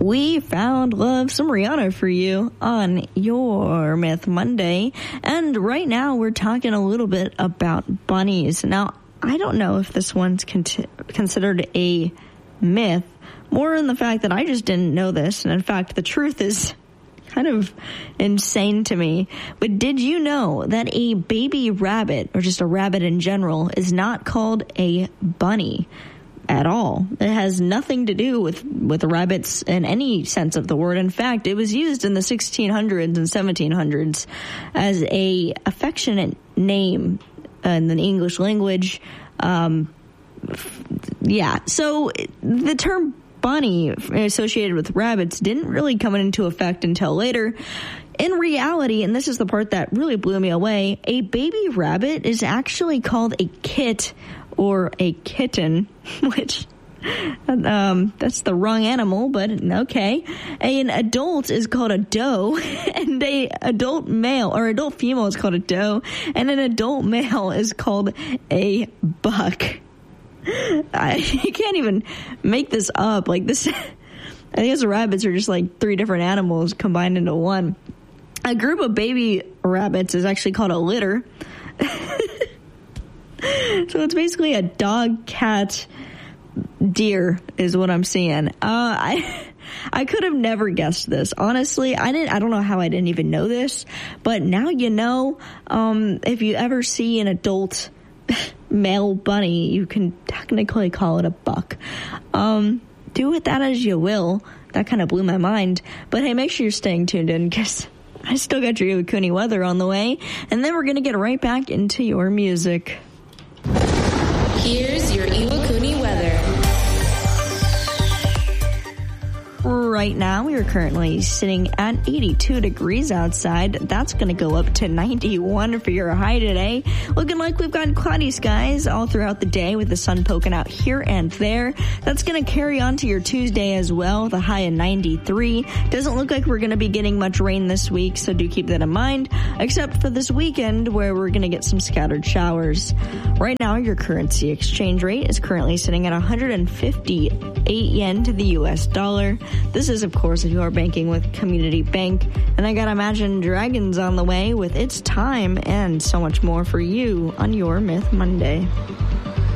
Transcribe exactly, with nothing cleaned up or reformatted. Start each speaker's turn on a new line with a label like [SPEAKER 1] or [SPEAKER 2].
[SPEAKER 1] we found love, some Rihanna for you on your Myth Monday. And right now we're talking a little bit about bunnies. Now, I don't know if this one's con- considered a myth, more in the fact that I just didn't know this. And in fact, the truth is kind of insane to me. But did you know that a baby rabbit, or just a rabbit in general, is not called a bunny at all? It has nothing to do with, with rabbits in any sense of the word. In fact, it was used in the sixteen hundreds and seventeen hundreds as a affectionate name in the English language. Um, yeah, so the term bunny associated with rabbits didn't really come into effect until later. In reality, and this is the part that really blew me away, a baby rabbit is actually called a kit or a kitten, which um, that's the wrong animal, but okay. An adult is called a doe, and a adult male or adult female is called a doe, and an adult male is called a buck. I, you can't even make this up. Like this, I think those rabbits are just like three different animals combined into one. A group of baby rabbits is actually called a litter. So it's basically a dog, cat, deer is what I'm seeing. Uh, I I could have never guessed this. Honestly, I didn't. I don't know how I didn't even know this, but now you know. Um, if you ever see an adult male bunny, you can technically call it a buck. Um, do with that as you will. That kind of blew my mind. But hey, make sure you're staying tuned in, because I still got your Iwakuni weather on the way, and then we're going to get right back into your music.
[SPEAKER 2] Here's your Iwakuni weather.
[SPEAKER 1] Right now, we are currently sitting at eighty-two degrees outside. That's going to go up to ninety-one for your high today. Looking like we've got cloudy skies all throughout the day with the sun poking out here and there. That's going to carry on to your Tuesday as well, the high of ninety-three. Doesn't look like we're going to be getting much rain this week, so do keep that in mind, except for this weekend where we're going to get some scattered showers. Right now, your currency exchange rate is currently sitting at one hundred fifty-eight yen to the U S dollar. This is, of course, if you are banking with Community Bank. And I gotta imagine Dragons on the way with It's Time and so much more for you on your Myth Monday.